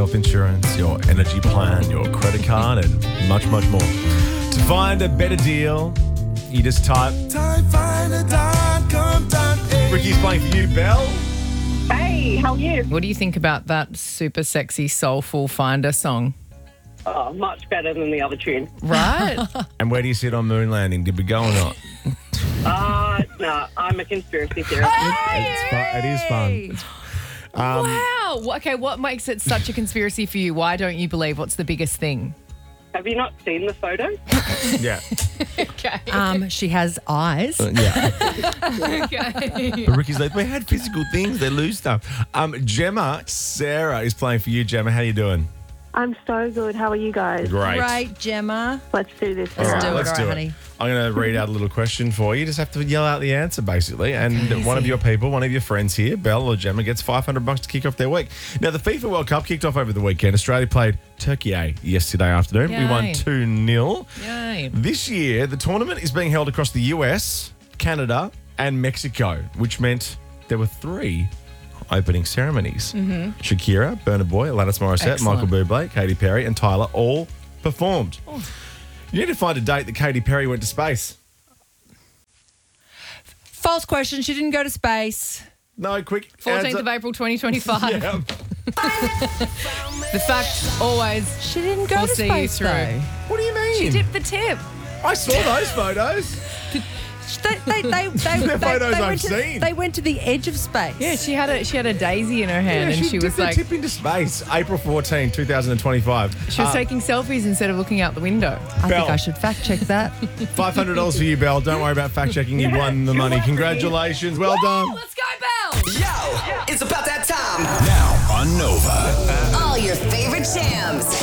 health insurance, your energy plan, your credit card, and much, much more. To find a better deal, you just type Ricky's playing for you, Belle. Hey, how are you? What do you think about that super sexy, soulful Finder song? Oh, much better than the other tune. Right? And where do you sit on moon landing? Did we go or not? No, I'm a conspiracy theorist. It is fun. Wow. Okay, what makes it such a conspiracy for you? Why don't you believe? What's the biggest thing? Have you not seen the photo? Yeah. Okay. She has eyes. Yeah. Okay. But Ricky's like, we had physical things. They lose stuff. Gemma, Sarah is playing for you. Gemma, how you doing? I'm so good. How are you guys? Great. Right, Gemma. Let's do this. Let's All do right, it. let's All do right, it. honey. I'm going to read out a little question for you. You just have to yell out the answer, basically. And one of your people, one of your friends here, Belle or Gemma, gets $500 to kick off their week. Now, the FIFA World Cup kicked off over the weekend. Australia played Turkey yesterday afternoon. Yay. We won 2-0. Yay. This year, the tournament is being held across the US, Canada, and Mexico, which meant there were 3 opening ceremonies. Shakira, Burna Boy, Alanis Morissette, Excellent. Michael Bublé, Katy Perry, and Tyler all performed. You need to find a date that Katy Perry went to space. False question. She didn't go to space. No, quick. 14th answer. of April 2025. Yeah. The fact always She didn't go will to see you space, through. though. What do you mean? She dipped the tip. I saw those photos. They They're photos I've went seen. They went to the edge of space. Yeah, she had a daisy in her hand, and she was dipped her like, tip into space. April 14, 2025. she was taking selfies instead of looking out the window. I Belle. think I should fact check that. $500 for you, Belle. Don't worry about fact checking. You won the money. Congratulations. Well done. Let's go, Belle. Yo, it's about that time. Now on Nova. All your favorite jams.